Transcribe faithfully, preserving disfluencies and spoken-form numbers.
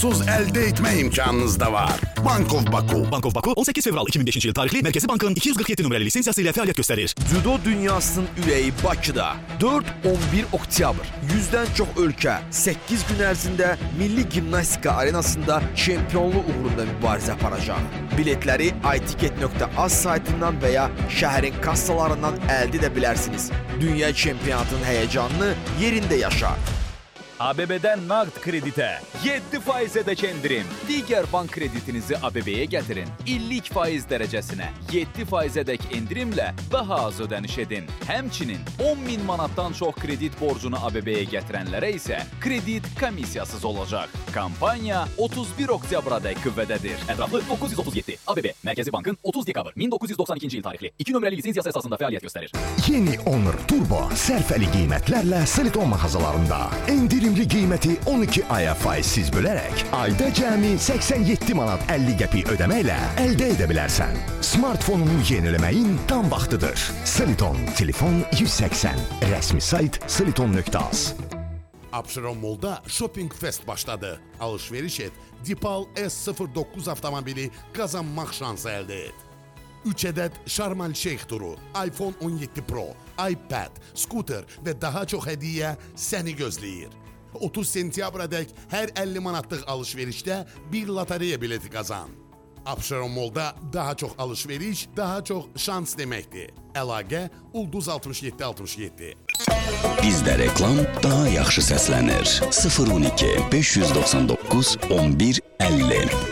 Suz elde etme imkanınız da var. Bank of Baku. Bank of Baku on sekiz fevral iki min beşinci yıl tarihli Merkezi Bank'ın iki yüz qırx yeddi nömrəli lisensiyasıyla fəaliyyət göstərir. Cüdo dünyasının ürəyi Bakıda. dörd on bir oktyabr. yüzdən çox ölkə səkkiz gün ərzində Milli Gimnastika Arenasında çempionluq uğrunda mübarizə aparacaq. Biletləri itiket nöqtə az saytından və ya şəhərin kassalarından əldə edə bilərsiniz. Dünya çempionatının həyəcanını yerində yaşa. A B B'den nağd kredite yeddi faizədək endirim. Digər bank kreditinizi A B B'ye gətirin. illik faiz dərəcəsinə yeddi faizədək endirimlə daha az ödəniş edin. Həmçinin on min manatdan çox kredit borcunu A B B'ye gətirənlərə isə kredit komissiyasız olacaq. Kampaniya otuz bir oktyabrədək qüvvədədir. Ətraflı doqquz yüz otuz yeddi. A B B Mərkəzi Bankın otuz dekabr min doqquz yüz doxsan ikinci il tarixli iki nömrəli lisensiyası əsasında fəaliyyət göstərir. Yeni Honor Turbo sərfəli qiymətlərlə Siliton mağazalarında. Endirimli qiyməti on iki aya faizsiz bölərək ayda cəmi səksən yeddi manat əlli qəpik ödəməklə əldə edə bilərsən. Smartfonunu yeniləməyin tam vaxtıdır. Siliton, telefon yüz səksən. Rəsmi sayt siliton nöqtə az. Abşeron Mall'da Shopping Fest başladı. Alışveriş et, Dipal S sıfır doqquz avtomobili qazanmaq şansı əldə et. üç ədəd Şarman Şeyx turu, iPhone on yeddi Pro, iPad, skuter və daha çox hədiyyə səni gözləyir. otuz sentyabradək hər əlli manatlıq alışverişdə bir lotereya bileti qazan. Abşeron Mall'da daha çox alışveriş, daha çox şans deməkdir. Əlaqə Ulduz altmış yeddi altmış yeddi. Bizdə reklam daha yaxşı səslənir. sıfır on iki beş yüz doxsan doqquz on bir əlli.